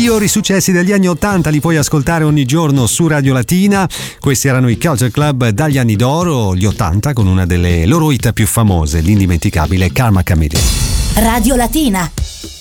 migliori successi degli anni 80 li puoi ascoltare ogni giorno su Radio Latina. Questi erano i Culture Club dagli anni d'oro, gli 80, con una delle loro hit più famose, l'indimenticabile Karma Chameleon. Radio Latina.